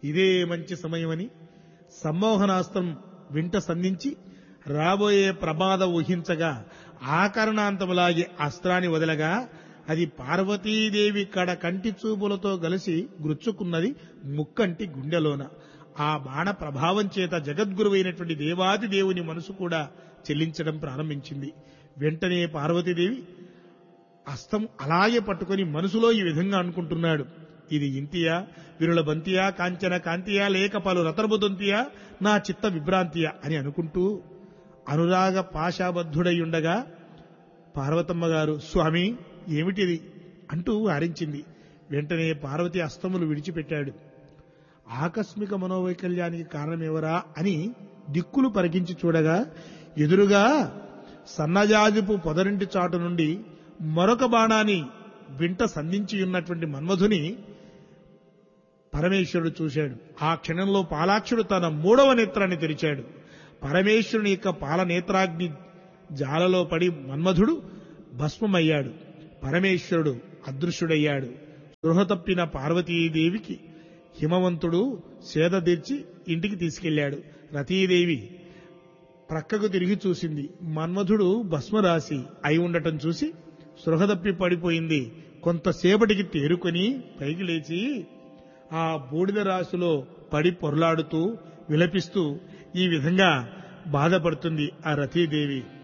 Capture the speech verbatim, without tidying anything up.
ఇదే మంచి సమయమని సమ్మోహనాస్త్రం వింట సంధించి రాబోయే ప్రమాద ఊహించగా ఆకరణాంతములాగి అస్త్రాన్ని వదలగా అది పార్వతీదేవి కడ కంటి చూపులతో కలిసి గుచ్చుకున్నది ముక్కంటి గుండెలోన. ఆ బాణ ప్రభావం చేత జగద్గురువైనటువంటి దేవాది దేవుని మనసు కూడా చెల్లించడం ప్రారంభించింది. వెంటనే పార్వతీదేవి అస్తం అలాగే పట్టుకొని మనసులో ఈ విధంగా అనుకుంటున్నాడు, ఇది ఇంతియా, విరుల బంతియా, కాంచన కాంతియా, లేక పలు రతర్బుదొంతియా, నా చిత్త విభ్రాంతియా అని అనుకుంటూ అనురాగ పాశాబద్ధుడై ఉండగా పార్వతమ్మ గారు, స్వామి ఏమిటిది అంటూ వారించింది. వెంటనే పార్వతి అస్తములు విడిచిపెట్టాడు. ఆకస్మిక మనోవైకల్యానికి కారణమెవరా అని దిక్కులు పరికించి చూడగా ఎదురుగా సన్నజాజుపు పొదరింటి చాటు నుండి మరొక బాణాన్ని వింట సంధించి ఉన్నటువంటి మన్మధుని పరమేశ్వరుడు చూశాడు. ఆ క్షణంలో పాలాక్షుడు తన మూడవ నేత్రాన్ని తెరిచాడు. పరమేశ్వరుని యొక్క పాలనేత్రాగ్ని జాలలో పడి మన్మధుడు భస్మమయ్యాడు. పరమేశ్వరుడు అదృశ్యుడయ్యాడు. స్పృహ తప్పిన పార్వతీదేవికి హిమవంతుడు సేద తీర్చి ఇంటికి తీసుకెళ్లాడు. రతీదేవి ప్రక్కకు తిరిగి చూసింది. మన్మధుడు భస్మరాశి అయి ఉండటం చూసి స్పృహ తప్పి పడిపోయింది. కొంతసేపటికి తేరుకొని పైకి లేచి ఆ బూడిద రాశిలో పడి పొర్లాడుతూ విలపిస్తూ ఈ విధంగా బాధపడుతుంది ఆ రతీదేవి.